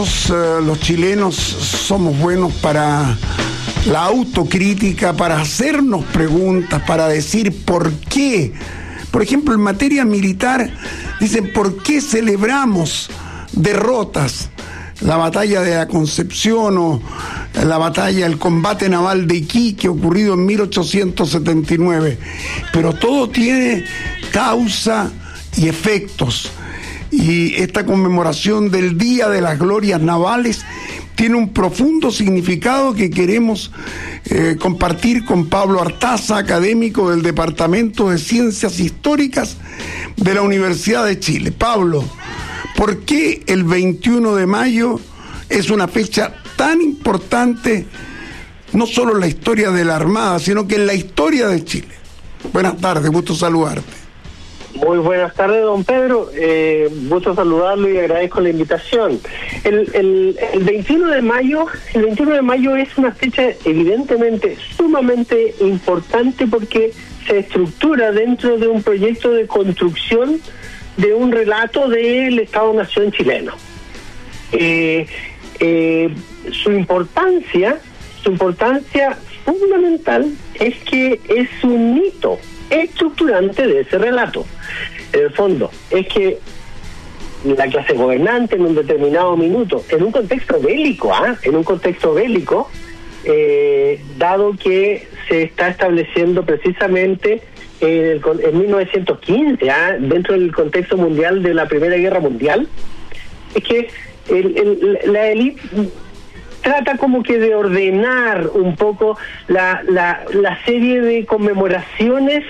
Los chilenos somos buenos para la autocrítica, para hacernos preguntas, para decir por qué. Por ejemplo, en materia militar, dicen por qué celebramos derrotas. La batalla de la Concepción o la batalla, el combate naval de Iquique ocurrido en 1879. Pero todo tiene causa y efectos. Y esta conmemoración del Día de las Glorias Navales tiene un profundo significado que queremos compartir con Pablo Artaza, académico del Departamento de Ciencias Históricas de la Universidad de Chile. Pablo, ¿por qué el 21 de mayo es una fecha tan importante, no solo en la historia de la Armada, sino que en la historia de Chile? Buenas tardes, gusto saludarte. Muy buenas tardes, don Pedro. Gusto saludarlo y agradezco la invitación. El 21 de mayo es una fecha evidentemente sumamente importante porque se estructura dentro de un proyecto de construcción de un relato del Estado-Nación chileno. Su importancia fundamental es que es un hito estructurante de ese relato. En el fondo, es que la clase gobernante en un determinado minuto, en un contexto bélico, dado que se está estableciendo precisamente en 1915, dentro del contexto mundial de la Primera Guerra Mundial, es que la élite trata como que de ordenar un poco la serie de conmemoraciones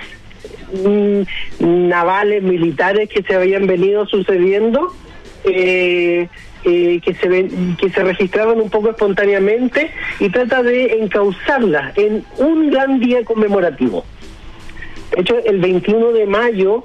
navales, militares que se habían venido sucediendo, que se registraban un poco espontáneamente, y trata de encauzarlas en un gran día conmemorativo. De hecho, el 21 de mayo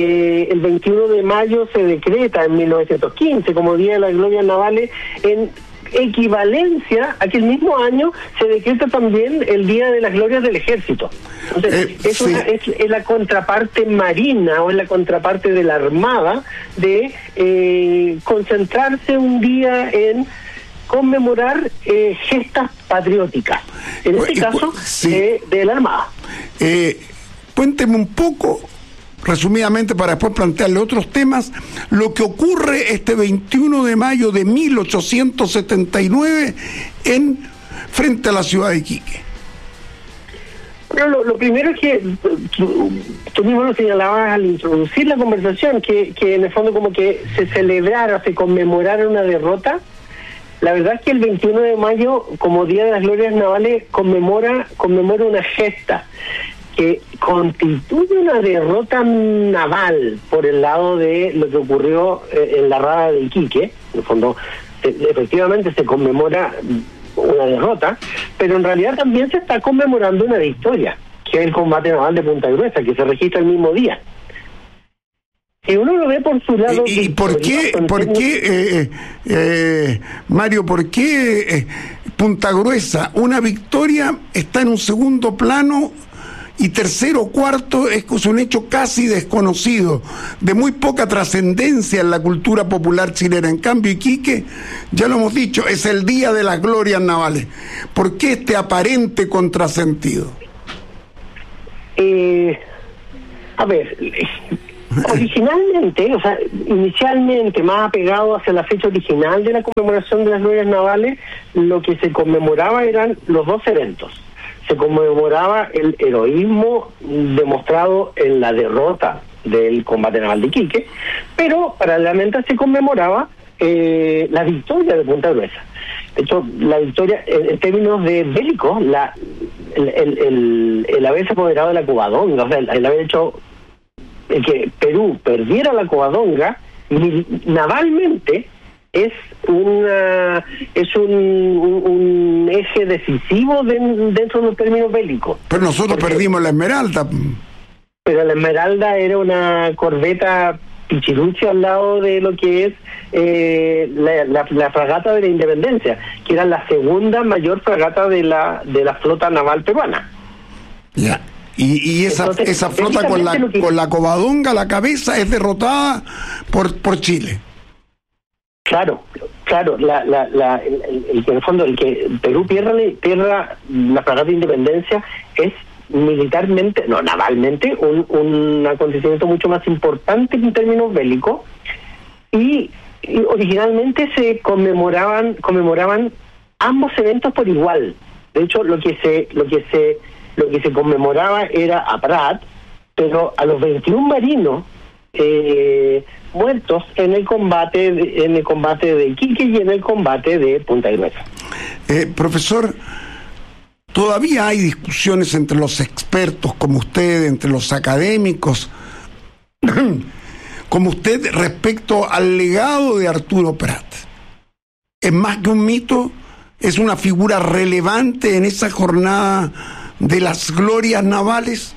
se decreta en 1915 como Día de las Glorias Navales. En equivalencia, aquel mismo año se decreta también el Día de las Glorias del Ejército. Entonces, es la contraparte marina, o es la contraparte de la Armada, de concentrarse un día en conmemorar gestas patrióticas, en este caso de la Armada. Cuénteme un poco, resumidamente, para después plantearle otros temas, lo que ocurre este 21 de mayo de 1879 frente a la ciudad de Iquique. Bueno, lo primero es que tú mismo lo señalabas al introducir la conversación, que en el fondo como que se celebrara, se conmemorara una derrota. La verdad es que el 21 de mayo, como Día de las Glorias Navales, conmemora una gesta que constituye una derrota naval por el lado de lo que ocurrió en la rada de Iquique. En el fondo, efectivamente se conmemora una derrota, pero en realidad también se está conmemorando una victoria, que es el combate naval de Punta Gruesa, que se registra el mismo día. Si uno lo ve por su lado... ¿Y por qué, Mario, por qué Punta Gruesa, una victoria, está en un segundo plano y tercero o cuarto es un hecho casi desconocido, de muy poca trascendencia en la cultura popular chilena? En cambio, Iquique, ya lo hemos dicho, es el Día de las Glorias Navales. ¿Por qué este aparente contrasentido? A ver, originalmente, inicialmente, más apegado hacia la fecha original de la conmemoración de las Glorias Navales, lo que se conmemoraba eran los dos eventos. Se conmemoraba el heroísmo demostrado en la derrota del combate naval de Iquique, pero paralelamente se conmemoraba la victoria de Punta Gruesa. De hecho, la victoria, en términos de bélicos, el haberse apoderado de la Covadonga, el haber hecho que Perú perdiera la Covadonga, navalmente es un eje decisivo dentro de los términos bélicos. Pero nosotros perdimos la Esmeralda. Pero la Esmeralda era una corbeta pichiruchi al lado de lo que es la fragata de la Independencia, que era la segunda mayor fragata de la flota naval peruana. Ya. Y esa flota con la Covadonga a la cabeza es derrotada por Chile. Claro, Claro, en el fondo el que Perú pierda la fragata de Independencia es militarmente, no, navalmente, un acontecimiento mucho más importante en términos bélicos, y originalmente se conmemoraban ambos eventos por igual. De hecho, lo que se conmemoraba era a Prat, pero a los 21 marinos muertos en el combate de Iquique y en el combate de Punta Gruesa. Profesor, todavía hay discusiones entre los expertos como usted, entre los académicos como usted, respecto al legado de Arturo Prat. ¿Es más que un mito? ¿Es una figura relevante en esa jornada de las glorias navales?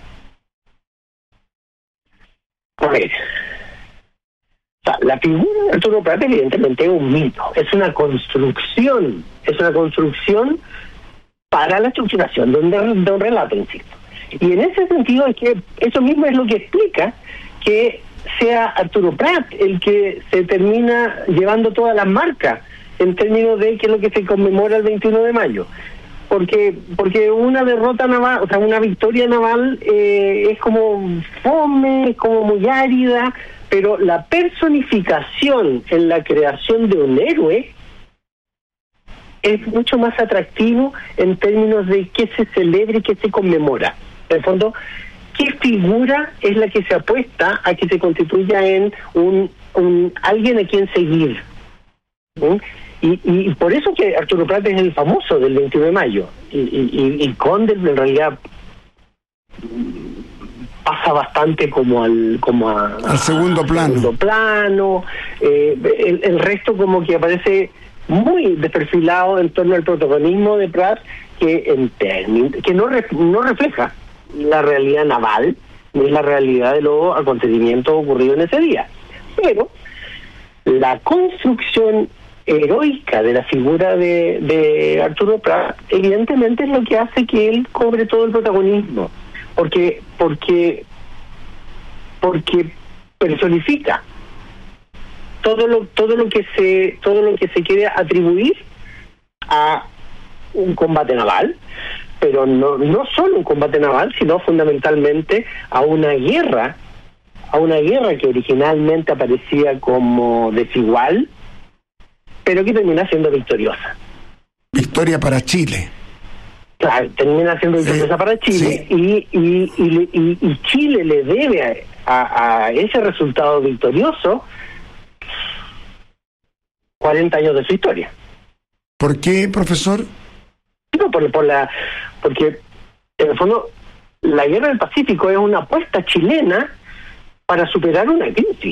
A ver, la figura de Arturo Prat evidentemente es un mito, es una construcción para la estructuración de un relato, insisto. Y en ese sentido es que eso mismo es lo que explica que sea Arturo Prat el que se termina llevando todas las marcas en términos de qué es lo que se conmemora el 21 de mayo. Porque una derrota naval, o sea, una victoria naval es como fome, es como muy árida, pero la personificación en la creación de un héroe es mucho más atractivo en términos de qué se celebra y qué se conmemora. En el fondo, ¿qué figura es la que se apuesta a que se constituya en un alguien a quien seguir? ¿Sí? Y por eso que Arturo Prat es el famoso del 21 de mayo. Y Conde en realidad pasa bastante como al segundo plano. El resto como que aparece muy desperfilado en torno al protagonismo de Prat, que no refleja la realidad naval ni la realidad de los acontecimientos ocurridos en ese día. Pero la construcción heroica de la figura de Arturo Prat evidentemente es lo que hace que él cobre todo el protagonismo, porque personifica todo lo que se quiere atribuir a un combate naval, pero no solo un combate naval, sino fundamentalmente a una guerra que originalmente aparecía como desigual, pero que termina siendo victoriosa. Victoria para Chile. Claro, termina siendo victoriosa para Chile, sí. y Chile le debe a ese resultado victorioso 40 años de su historia. ¿Por qué, profesor? No, porque en el fondo la guerra del Pacífico es una apuesta chilena para superar una crisis.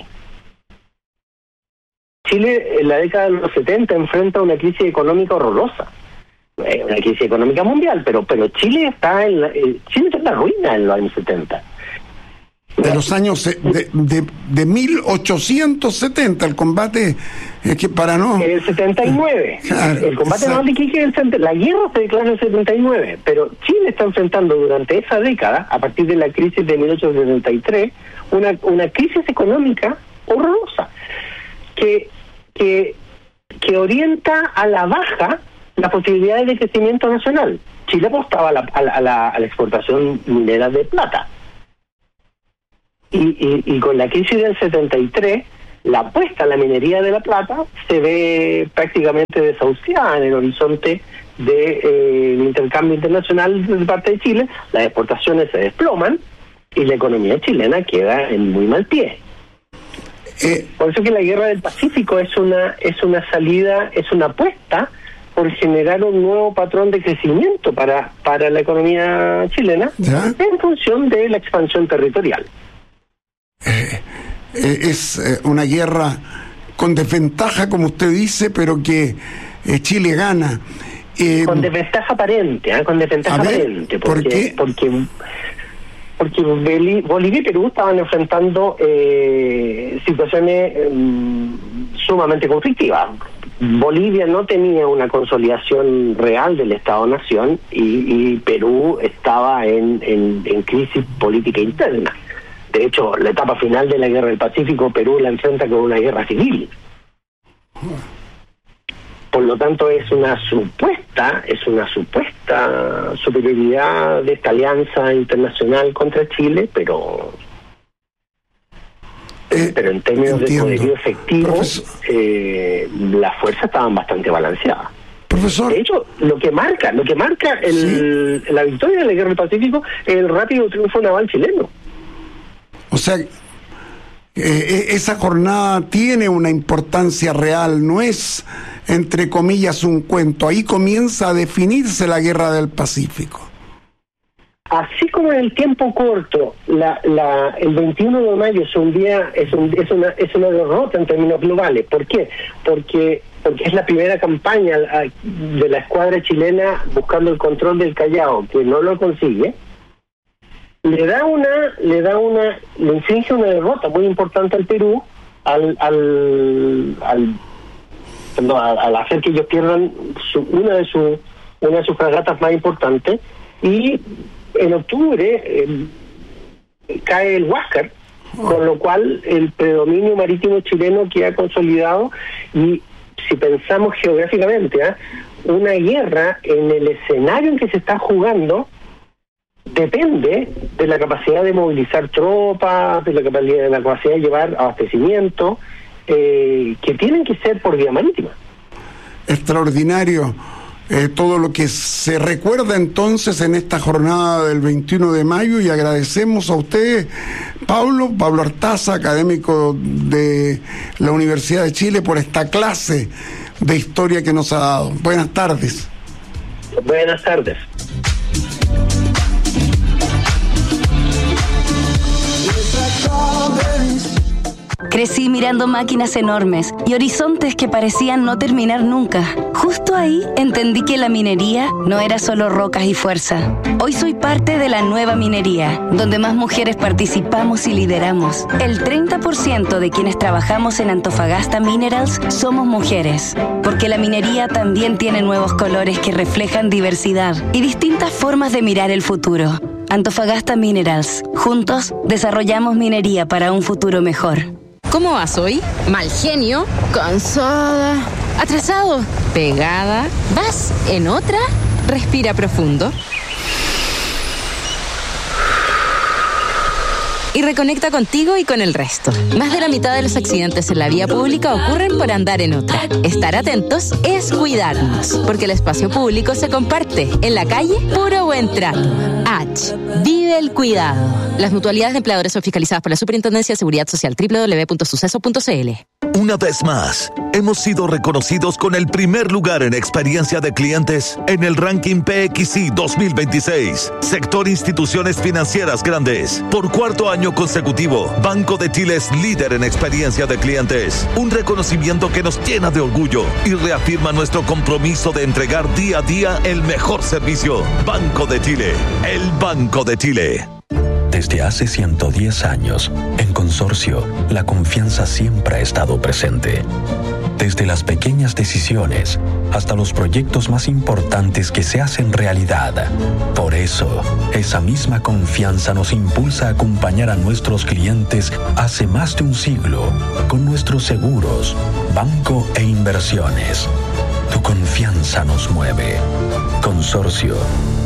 Chile en la década de los 70 enfrenta una crisis económica horrorosa, una crisis económica mundial, pero Chile está en la ruina en los años 70. De los años de 1870, el combate, que para no... El 79. Claro, el combate naval de Iquique, la guerra se declara en el 79, pero Chile está enfrentando durante esa década, a partir de la crisis de 1873, una crisis económica horrorosa, que orienta a la baja las posibilidades de crecimiento nacional. Chile apostaba a la exportación minera de plata. Y con la crisis del 73, la apuesta a la minería de la plata se ve prácticamente desahuciada en el horizonte del intercambio internacional de parte de Chile. Las exportaciones se desploman y la economía chilena queda en muy mal pie. Por eso que la guerra del Pacífico es una salida, es una apuesta por generar un nuevo patrón de crecimiento para la economía chilena, ¿ya?, en función de la expansión territorial. Es una guerra con desventaja, como usted dice, pero que Chile gana. Con desventaja aparente, con desventaja aparente. ¿Por qué? Porque Bolivia y Perú estaban enfrentando situaciones sumamente conflictivas. Bolivia no tenía una consolidación real del Estado-Nación y Perú estaba en crisis política interna. De hecho, la etapa final de la Guerra del Pacífico, Perú la enfrenta con una guerra civil. Por lo tanto, es una supuesta superioridad de esta alianza internacional contra Chile, pero en términos de poderío efectivo, las fuerzas estaban bastante balanceadas. Profesor. De hecho, lo que marca la victoria de la Guerra del Pacífico es el rápido triunfo naval chileno. O sea, esa jornada tiene una importancia real, no es, entre comillas, un cuento. Ahí comienza a definirse la Guerra del Pacífico. Así como en el tiempo corto, el 21 de mayo es una derrota en términos globales. ¿Por qué? Porque es la primera campaña de la escuadra chilena buscando el control del Callao, que no lo consigue. Le inflige una derrota muy importante al Perú al hacer que ellos pierdan una de sus fragatas más importantes, y en octubre cae el Huáscar, con lo cual el predominio marítimo chileno queda consolidado. Y si pensamos geográficamente, una guerra en el escenario en que se está jugando depende de la capacidad de movilizar tropas, de la capacidad de llevar abastecimiento, que tienen que ser por vía marítima. Extraordinario. Todo lo que se recuerda entonces en esta jornada del 21 de mayo, y agradecemos a usted, Pablo Artaza, académico de la Universidad de Chile, por esta clase de historia que nos ha dado. Buenas tardes. Buenas tardes. Crecí mirando máquinas enormes y horizontes que parecían no terminar nunca. Justo ahí entendí que la minería no era solo rocas y fuerza. Hoy soy parte de la nueva minería, donde más mujeres participamos y lideramos. El 30% de quienes trabajamos en Antofagasta Minerals somos mujeres, porque la minería también tiene nuevos colores que reflejan diversidad y distintas formas de mirar el futuro. Antofagasta Minerals. Juntos desarrollamos minería para un futuro mejor. ¿Cómo vas hoy? Mal genio, cansada, atrasado, pegada. ¿Vas en otra? Respira profundo. Y reconecta contigo y con el resto. Más de la mitad de los accidentes en la vía pública ocurren por andar en otra. Estar atentos es cuidarnos, porque el espacio público se comparte. En la calle, puro buen trato. H. Vive el cuidado. Las mutualidades de empleadores son fiscalizadas por la Superintendencia de Seguridad Social, www.suceso.cl. Una vez más, hemos sido reconocidos con el primer lugar en experiencia de clientes en el ranking PXI 2026. Sector Instituciones Financieras Grandes. Por cuarto año consecutivo, Banco de Chile es líder en experiencia de clientes. Un reconocimiento que nos llena de orgullo y reafirma nuestro compromiso de entregar día a día el mejor servicio. Banco de Chile, el Banco de Chile. Desde hace 110 años, en Consorcio, la confianza siempre ha estado presente. Desde las pequeñas decisiones hasta los proyectos más importantes que se hacen realidad. Por eso, esa misma confianza nos impulsa a acompañar a nuestros clientes hace más de un siglo con nuestros seguros, banco e inversiones. Tu confianza nos mueve. Consorcio,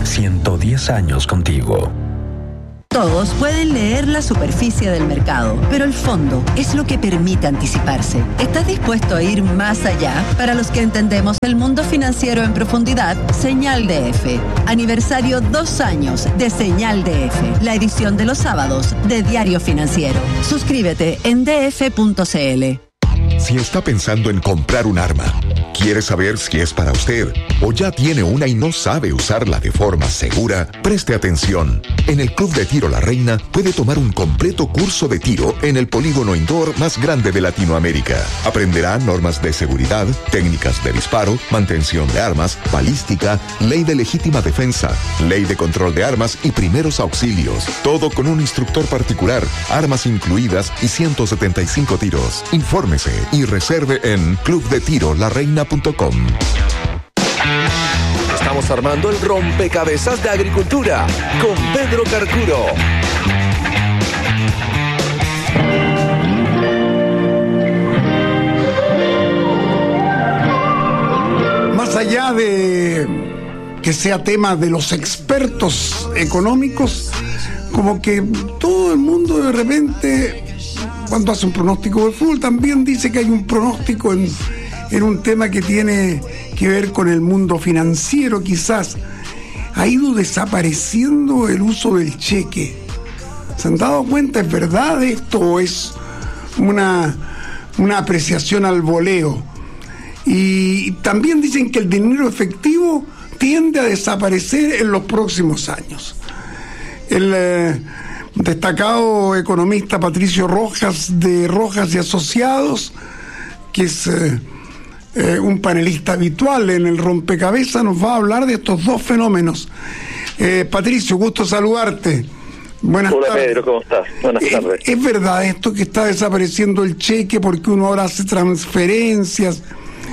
110 años contigo. Todos pueden leer la superficie del mercado, pero el fondo es lo que permite anticiparse. ¿Estás dispuesto a ir más allá? Para los que entendemos el mundo financiero en profundidad, Señal DF. Aniversario 2 años de Señal DF, la edición de los sábados de Diario Financiero. Suscríbete en df.cl. Si está pensando en comprar un arma, quiere saber si es para usted o ya tiene una y no sabe usarla de forma segura, preste atención. En el Club de Tiro La Reina puede tomar un completo curso de tiro en el polígono indoor más grande de Latinoamérica. Aprenderá normas de seguridad, técnicas de disparo, mantención de armas, balística, ley de legítima defensa, ley de control de armas y primeros auxilios. Todo con un instructor particular, armas incluidas y 175 tiros. Infórmese y reserve en clubdetirolareina.com. Estamos armando el rompecabezas de agricultura con Pedro Carcuro. allá de que sea tema de los expertos económicos, como que todo el mundo de repente, cuando hace un pronóstico de fútbol, también dice que hay un pronóstico en un tema que tiene que ver con el mundo financiero. Quizás ha ido desapareciendo el uso del cheque. ¿Se han dado cuenta? ¿Es verdad esto o es una apreciación al voleo? Y también dicen que el dinero efectivo tiende a desaparecer en los próximos años. El destacado economista Patricio Rojas, de Rojas y Asociados, que es un panelista habitual en el Rompecabezas, nos va a hablar de estos dos fenómenos. Patricio, gusto saludarte. Buenas tardes. Hola Pedro, ¿cómo estás? Buenas tardes. ¿Es verdad esto que está desapareciendo el cheque porque uno ahora hace transferencias,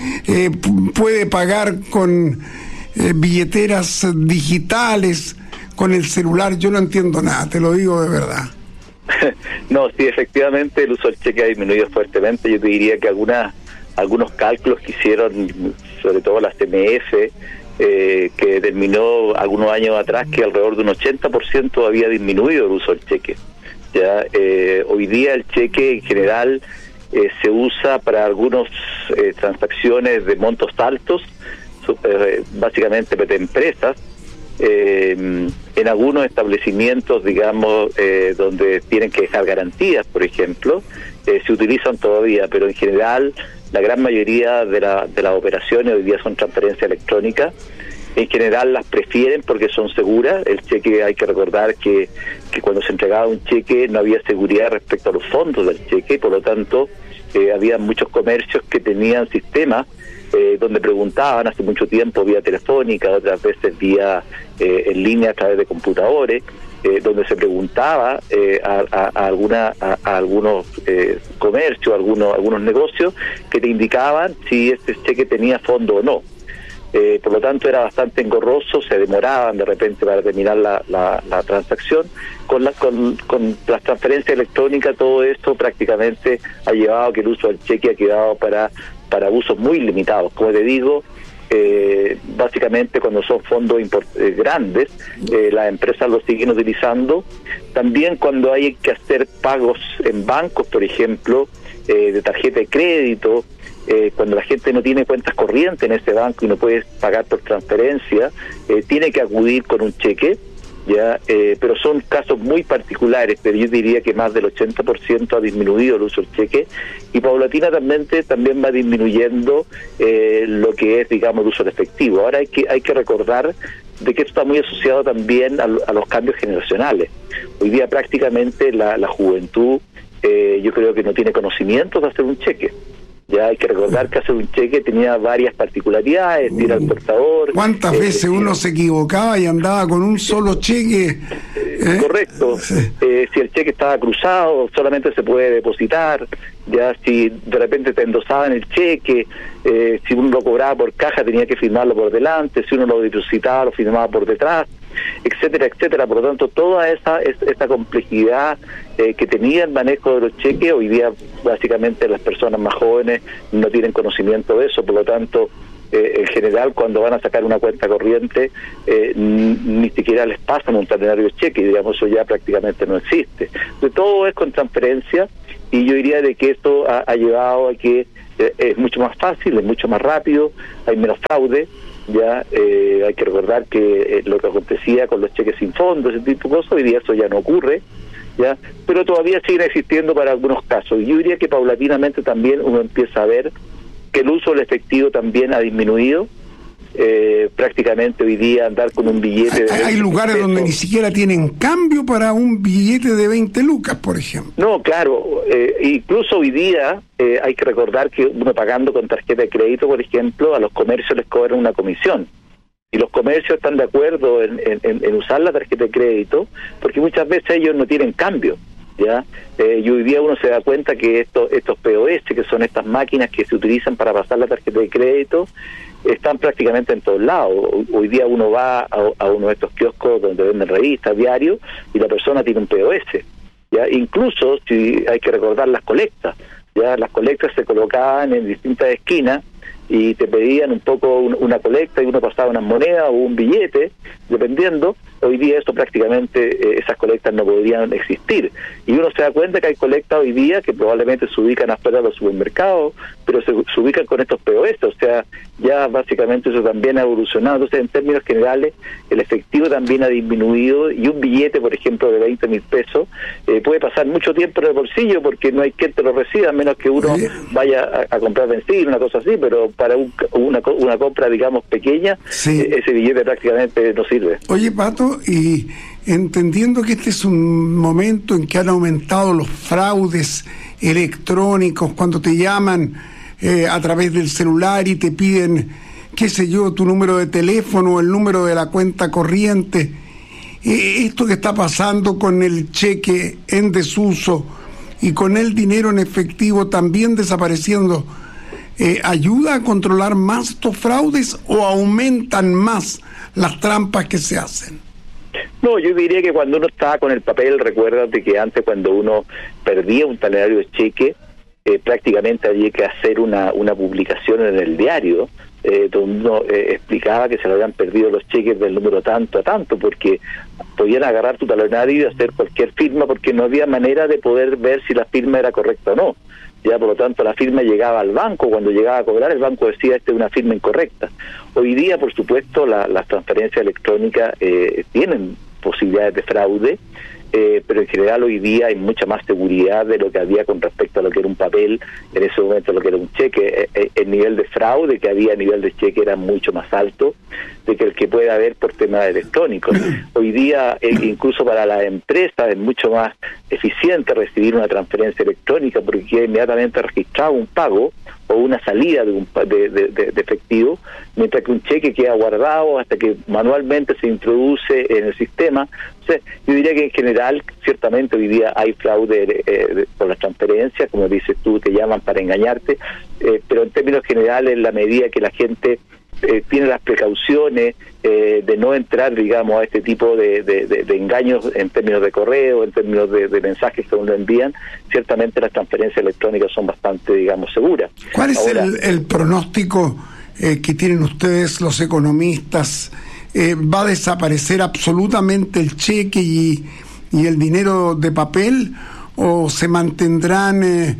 puede pagar con billeteras digitales, con el celular? Yo no entiendo nada, te lo digo de verdad. No, sí, efectivamente el uso del cheque ha disminuido fuertemente. Yo te diría que algunos cálculos que hicieron, sobre todo la CMF, que determinó algunos años atrás que alrededor de un 80% había disminuido el uso del cheque. Ya hoy día el cheque en general se usa para algunas transacciones de montos altos, básicamente de empresas, en algunos establecimientos, digamos, donde tienen que dejar garantías, por ejemplo, se utilizan todavía, pero en general la gran mayoría de las operaciones hoy día son transferencia electrónica. En general las prefieren porque son seguras. El cheque, hay que recordar que cuando se entregaba un cheque no había seguridad respecto a los fondos del cheque, y por lo tanto había muchos comercios que tenían sistemas donde preguntaban hace mucho tiempo vía telefónica, otras veces vía en línea a través de computadores, donde se preguntaba a algunos comercios, algunos negocios, que te indicaban si este cheque tenía fondo o no. Por lo tanto era bastante engorroso, se demoraban de repente para terminar la transacción. Con las transferencias electrónicas, todo esto prácticamente ha llevado a que el uso del cheque ha quedado para usos muy limitados. Como te digo, básicamente cuando son fondos grandes, las empresas lo siguen utilizando. También cuando hay que hacer pagos en bancos, por ejemplo, de tarjeta de crédito, cuando la gente no tiene cuentas corrientes en ese banco y no puede pagar por transferencia, tiene que acudir con un cheque, ya, pero son casos muy particulares, pero yo diría que más del 80% ha disminuido el uso del cheque, y paulatinamente también va disminuyendo lo que es, digamos, el uso del efectivo. Ahora hay que recordar de que esto está muy asociado también a los cambios generacionales. Hoy día prácticamente la juventud, yo creo que no tiene conocimiento de hacer un cheque. Ya hay que recordar que hacer un cheque tenía varias particularidades, ir al portador. ¿Cuántas veces uno se equivocaba y andaba con un solo cheque? Correcto. Sí. Si el cheque estaba cruzado, solamente se puede depositar. Ya si de repente te endosaban el cheque, si uno lo cobraba por caja tenía que firmarlo por delante, si uno lo depositaba lo firmaba por detrás, etcétera, etcétera. Por lo tanto, toda esa complejidad que tenía el manejo de los cheques, hoy día básicamente las personas más jóvenes no tienen conocimiento de eso. Por lo tanto, en general, cuando van a sacar una cuenta corriente, ni siquiera les pasan un talonario de cheque, digamos, eso ya prácticamente no existe. Entonces, todo es con transferencia, y yo diría de que esto ha llevado a que es mucho más fácil, es mucho más rápido, hay menos fraude. Ya hay que recordar que lo que acontecía con los cheques sin fondo, ese tipo de cosas, hoy día eso ya no ocurre, ya, pero todavía siguen existiendo para algunos casos. Y yo diría que paulatinamente también uno empieza a ver que el uso del efectivo también ha disminuido. Prácticamente hoy día andar con un billete de hay lugares pesos, donde ni siquiera tienen cambio para un billete de 20 lucas, por ejemplo. No, claro, incluso hoy día hay que recordar que uno pagando con tarjeta de crédito, por ejemplo, a los comercios les cobran una comisión, y los comercios están de acuerdo en usar la tarjeta de crédito porque muchas veces ellos no tienen cambio. ¿Ya? Y hoy día uno se da cuenta que estos POS, que son estas máquinas que se utilizan para pasar la tarjeta de crédito, están prácticamente en todos lados. Hoy día uno va a uno de estos kioscos donde venden revistas, diarios, y la persona tiene un POS. ¿Ya? Incluso, si hay que recordar las colectas, ya las colectas se colocaban en distintas esquinas, y te pedían un poco una colecta y uno pasaba unas monedas o un billete, dependiendo. Hoy día esto prácticamente, esas colectas no podrían existir. Y uno se da cuenta que hay colectas hoy día que probablemente se ubican afuera de los supermercados, pero se ubican con estos POS, o sea, ya básicamente eso también ha evolucionado. Entonces, en términos generales, el efectivo también ha disminuido, y un billete, por ejemplo, de 20.000 pesos, puede pasar mucho tiempo en el bolsillo porque no hay quien te lo reciba, a menos que uno vaya a comprar benzina, una cosa así, pero para una compra, digamos, pequeña, ese billete prácticamente no sirve. Oye, Pato, y entendiendo que este es un momento en que han aumentado los fraudes electrónicos, cuando te llaman a través del celular y te piden, qué sé yo, tu número de teléfono o el número de la cuenta corriente, esto que está pasando con el cheque en desuso y con el dinero en efectivo también desapareciendo, ¿ayuda a controlar más estos fraudes o aumentan más las trampas que se hacen? No, yo diría que cuando uno estaba con el papel, recuérdate que antes, cuando uno perdía un talonario de cheque, prácticamente había que hacer una publicación en el diario, donde uno explicaba que se le habían perdido los cheques del número tanto a tanto, porque podían agarrar tu talonario y hacer cualquier firma, porque no había manera de poder ver si la firma era correcta o no. Ya, por lo tanto, la firma llegaba al banco. Cuando llegaba a cobrar, el banco decía, esta es una firma incorrecta. Hoy día, por supuesto, las transferencias electrónicas tienen posibilidades de fraude, pero en general hoy día hay mucha más seguridad de lo que había con respecto a lo que era un papel, en ese momento lo que era un cheque. El nivel de fraude que había a nivel de cheque era mucho más alto de que el que puede haber por temas electrónicos. Hoy día, incluso para las empresas, es mucho más eficiente recibir una transferencia electrónica porque queda inmediatamente registrado un pago o una salida de efectivo, mientras que un cheque queda guardado hasta que manualmente se introduce en el sistema. O sea, yo diría que en general, ciertamente hoy día hay fraude por las transferencias, como dices tú, te llaman para engañarte, pero en términos generales, en la medida que la gente tiene las precauciones de no entrar, digamos, a este tipo de engaños en términos de correo, en términos de mensajes que uno envían, ciertamente las transferencias electrónicas son bastante, digamos, seguras. ¿Cuál es el pronóstico que tienen ustedes, los economistas? ¿Va a desaparecer absolutamente el cheque y el dinero de papel, o se mantendrán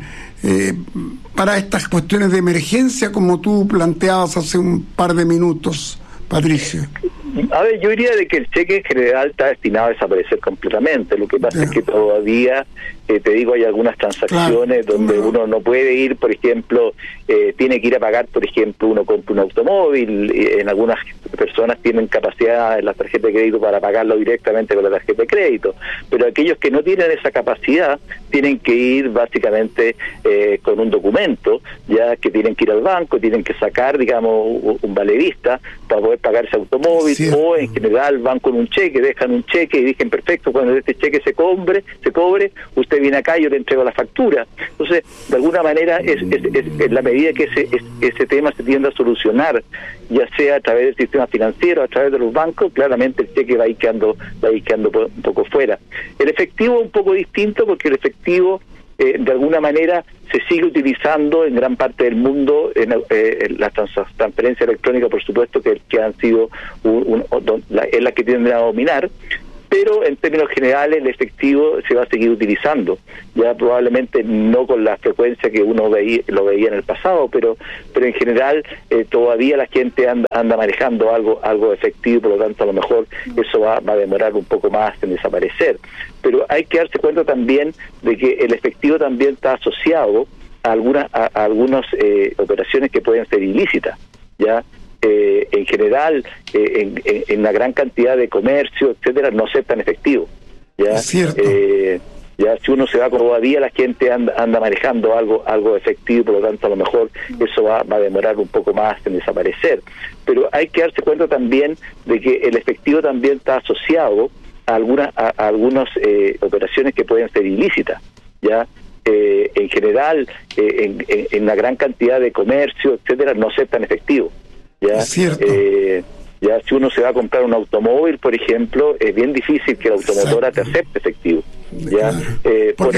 para estas cuestiones de emergencia, como tú planteabas hace un par de minutos, Patricio? A ver, yo diría de que el cheque en general está destinado a desaparecer completamente. Lo que pasa es que todavía, te digo, hay algunas transacciones donde uno no puede ir, por ejemplo, tiene que ir a pagar, por ejemplo, uno compra un automóvil, en algunas personas tienen capacidad en la tarjeta de crédito para pagarlo directamente con la tarjeta de crédito, pero aquellos que no tienen esa capacidad tienen que ir básicamente con un documento, ya que tienen que ir al banco, tienen que sacar, digamos, un valerista para poder pagar ese automóvil. O en general van con un cheque, dejan un cheque y dicen, perfecto, cuando este cheque se cobre, usted viene acá y yo le entrego la factura. Entonces, de alguna manera, es la medida que ese tema se tiende a solucionar, ya sea a través del sistema financiero, a través de los bancos, claramente el cheque va a ir quedando un poco fuera. El efectivo es un poco distinto, porque el efectivo de alguna manera se sigue utilizando en gran parte del mundo, en las transferencias electrónicas, por supuesto, que han sido es la que tienden a dominar, pero en términos generales el efectivo se va a seguir utilizando, ya probablemente no con la frecuencia que uno lo veía en el pasado, pero en general todavía la gente anda manejando algo efectivo, por lo tanto a lo mejor eso va a demorar un poco más en desaparecer. Pero hay que darse cuenta también de que el efectivo también está asociado a algunas operaciones que pueden ser ilícitas, ya. En general, en la gran cantidad de comercio, etcétera, no aceptan efectivo. ¿Ya? Es cierto. Ya si uno se va, todavía la gente anda manejando algo efectivo, por lo tanto a lo mejor eso va a demorar un poco más en desaparecer. Pero hay que darse cuenta también de que el efectivo también está asociado a algunas operaciones que pueden ser ilícitas, ¿ya? En general, en la gran cantidad de comercio, etcétera, no aceptan efectivo. ¿Ya? Es cierto. Ya si uno se va a comprar un automóvil, por ejemplo, es bien difícil que la automotora te acepte efectivo. ¿Ya? Claro.